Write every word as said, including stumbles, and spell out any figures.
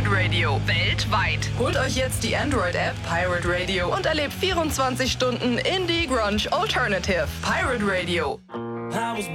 Pirate Radio weltweit. Holt euch jetzt die Android-App Pirate Radio und erlebt vierundzwanzig Stunden Indie Grunge Alternative. Pirate Radio. I was